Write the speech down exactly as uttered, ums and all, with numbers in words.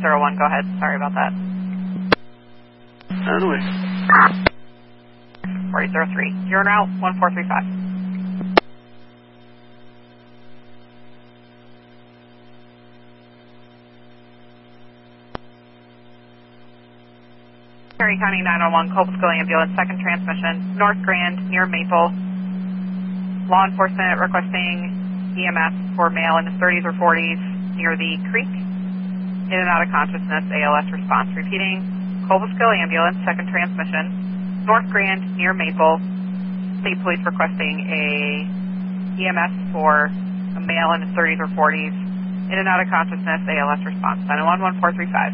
zero one, go ahead. Sorry about that. Anyway. four eight zero three. You're en route, one four three five. Perry County nine one one, Colebusco Ambulance, second transmission, North Grand, near Maple. Law enforcement requesting E M S for male in his thirties or forties near the creek. In and out of consciousness, A L S response. Repeating, Colebusco Ambulance, second transmission, North Grand, near Maple. State Police requesting a E M S for a male in his thirties or forties. In and out of consciousness, A L S response. nine one one, one four three five.